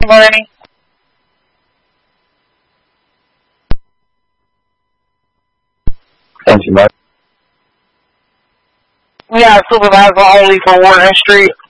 Bernie. Thank you, Mike. We got a supervisor only for Warden Street.